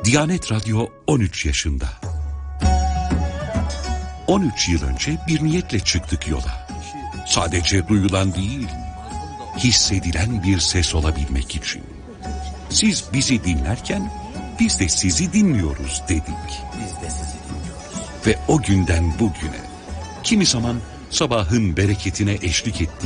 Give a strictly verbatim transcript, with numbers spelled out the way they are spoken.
Diyanet Radyo on üç yaşında. on üç yıl önce bir niyetle çıktık yola. Sadece duyulan değil, hissedilen bir ses olabilmek için. Siz bizi dinlerken biz de sizi dinliyoruz dedik. Biz de sizi dinliyoruz. Ve o günden bugüne kimi zaman sabahın bereketine eşlik ettik.